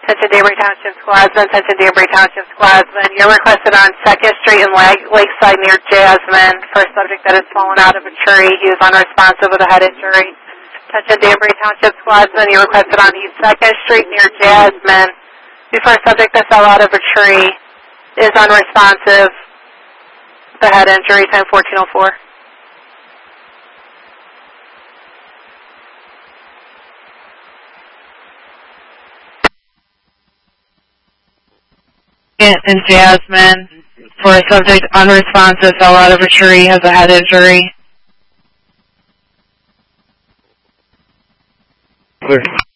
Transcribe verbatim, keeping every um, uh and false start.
Attention Danbury Township Squadsman, attention Danbury Township Squadsman. You're requested on second Street in Lake, Lakeside near Jasmine for a subject that has fallen out of a tree. He is unresponsive with a head injury. Attention Danbury Township Squadsman, you're requested on East second Street near Jasmine for a subject that fell out of a tree. Is unresponsive with a head injury, ten fourteen oh four. In Jasmine for a subject unresponsive, fell out of a tree, has a head injury. Clear.